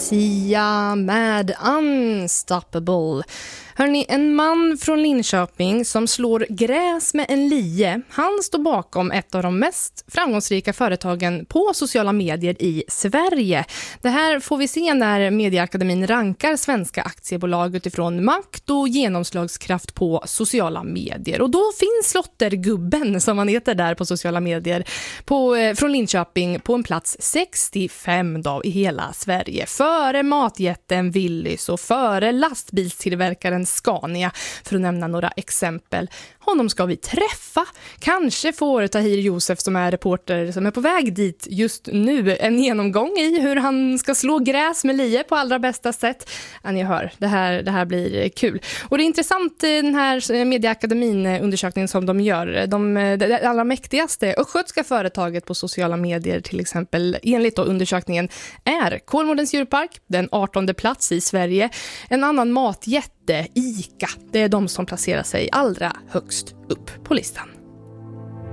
Sia med Unstoppable. Hörrni, en man från Linköping som slår gräs med en lie, han står bakom ett av de mest framgångsrika företagen på sociala medier i Sverige. Det här får vi se när Medieakademin rankar svenska aktiebolag utifrån makt och genomslagskraft på sociala medier. Och då finns Slottergubben, som han heter där på sociala medier, från Linköping på en plats 65 då i hela Sverige. Före matjätten Willys och före lastbilstillverkaren Scania, för att nämna några exempel. Honom ska vi träffa. Kanske får Tahir Josef, som är reporter som är på väg dit just nu, en genomgång i hur han ska slå gräs med lie på allra bästa sätt. Ja, ni hör, det här blir kul. Och det är intressant, den här Medieakademin-undersökningen som de gör. Det allra mäktigaste östgötska företaget på sociala medier, till exempel, enligt då undersökningen, är Kolmårdens djurpark, den 18:e plats i Sverige. En annan matjätte, ICA, det är de som placerar sig allra högst upp på listan.